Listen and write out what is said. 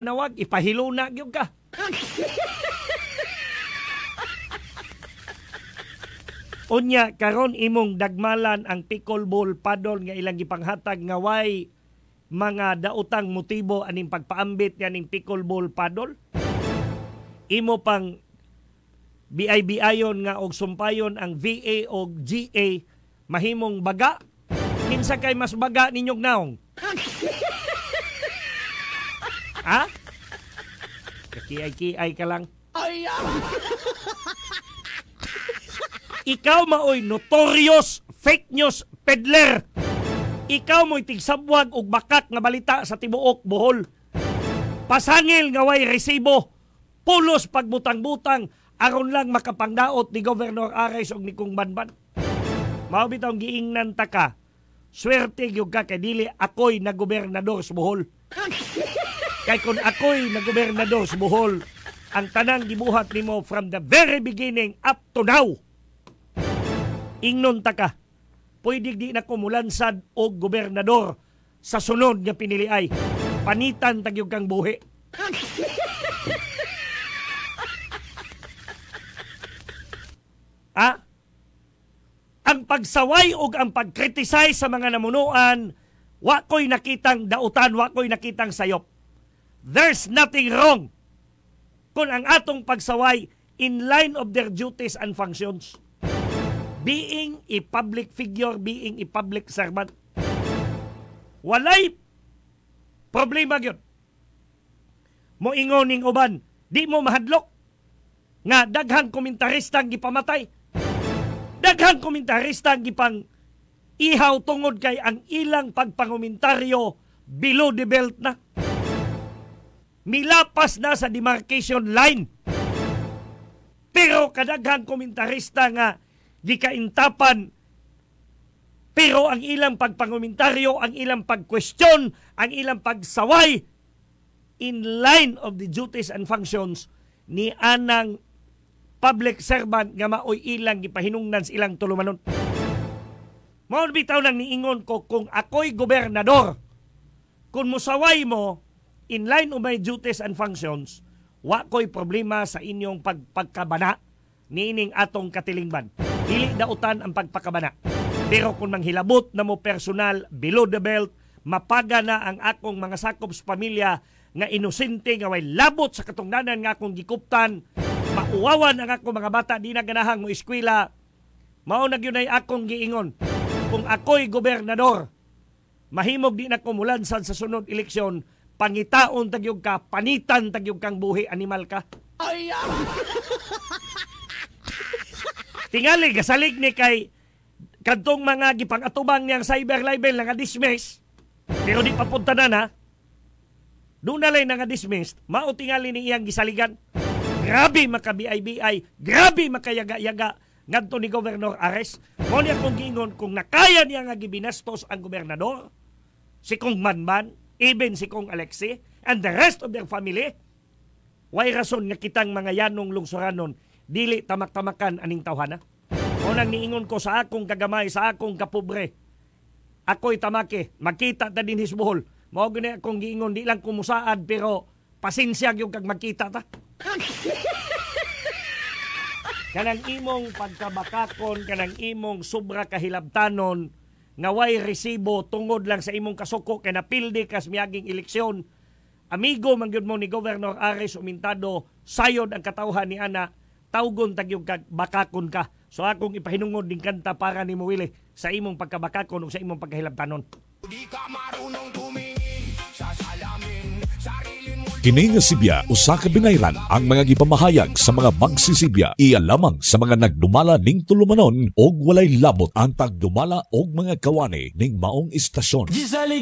nawag ipahiluna gyud ka. Unya karon imong dagmalan ang pickleball paddle nga ilang gipanghatag nga way mga daotang motibo aning pagpaambit kaning pickleball paddle. Imo pang BI-BI-yon nga og sumpayon ang VA o GA mahimong baga. Kinsa kay mas baga ninyong naong? Ha? Kakiay-kiay ka lang. Ikaw maoy notorious fake news peddler. Ikaw mo'y tigsabwag og bakak nga balita sa tibuok Bohol. Pasangil nga way resibo. Pulos pagbutang-butang aron lang makapangdaot ni Governor Ares og ni Kung Banban. Mao bitaw giingnan ta ka. Swerte gyud ka kay dili ako'y nagobernador sa Bohol. Kay kung ako'y nagobernador sa Bohol, ang tanang gibuhat nimo from the very beginning up to now. Ingnon ta ka. Pwede di na kumulansad og gobernador sa sunod nga piniliay. Panitan tagyog kang buhi. Ang pagsaway o ang pagkritisize sa mga namunuan, wa ko'y nakitang dautan, wa ko'y nakitang sayop. There's nothing wrong kung ang atong pagsaway in line of their duties and functions. Being a public figure, being a public servant. Walay problema yun. Moingon ning uban, di mo mahadlok nga daghang komentarista gipamatay. Daghang komentarista gipang ihaw tungod kay ang ilang pagpangomentaryo below the belt na. Milapas na sa demarcation line. Pero kadaghang komentarista nga gikaintapan, pero ang ilang pagpangomentaryo, ang ilang pagkwestiyon, ang ilang pagsaway in line of the duties and functions ni anang public servant nga maoy ilang gipahinungdan sa ilang tulumanon. Mao bitaw nang niingon ko kung ako'y gobernador, kung musaway mo in line of my duties and functions, wa ko'y problema sa inyong pagkabana niining atong katilingban. Dili dautan ang pagpakabana. Pero kung manghilabot na mo personal below the belt, mapaga na ang akong mga sakop sa pamilya nga inosente nga way labot sa katungdanan nga akong gikuptan, mauwawan ang akong mga bata di na ganahang mo eskwela. Mao na gyud ay akong giingon. Kung ako'y gobernador, mahimog di na kumulansan sa sunod eleksyon, pangitaon tagyog ka, panitan tagyog kang buhi, animal ka. Tingali, gasalig ni kay kadtong mga gipang-atubang niyang cyber libel nga dismiss, pero di papunta na na, doon na lang nga dismissed, mao tingali ni iyang gisaligan. Grabe maka-BI-BI, grabe makayaga-yaga ngadto ni Governor Ares. Mo niya kung giingon, kung nakaya niya nga gibinastos ang gobernador, si Kung Banban, even si Kung Alexie, and the rest of their family, way rason nga kitang mga yanong lungsuranon dili tamak-tamakan aning tawhana. Unang niingon ko sa akong kagamay, sa akong kapobre, ako'y tamake, makita ta din hisbohol. Mao gani akong giingon, di lang kumusaad, pero pasensya gyud kag makita ta. Kanang imong pagkabakakon, kanang imong sobra kahilabtanon, nga way resibo tungod lang sa imong kasuko kay napildi kas miaging eleksyon. Amigo man gyud mo ni Governor Ares umintado, sayod ang katawhan ni ana, tawgon tagyog kag bakakon ka. So akong ipahinungod din kanta para ni Muwili sa imong pagkabakakon o sa imong pagkahilabtanon. Di ka marunong tumingin sa salamin, sarili mo. Kini nga Sibya usa ka binayran ang mga gipamahayag sa mga magsisibya iya lamang sa mga nagdumala ning tulumanon og walay labot ang tagdumala og mga kawani ning maong istasyon.